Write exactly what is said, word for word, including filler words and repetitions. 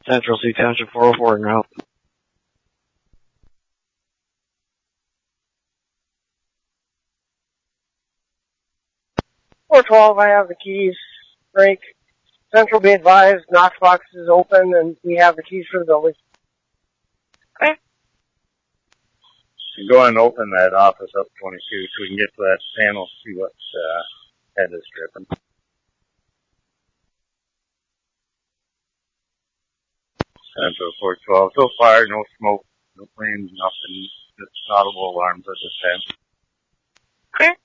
Central Sioux Township four oh four en route. four twelve, I have the keys. Break. Central be advised, Knox box is open and we have the keys for the building. Okay. You go and open that office up twenty-two so we can get to that panel, see what uh, head is dripping. Central four twelve. So far, no smoke, no flames, nothing. Just audible alarms at this time. Okay.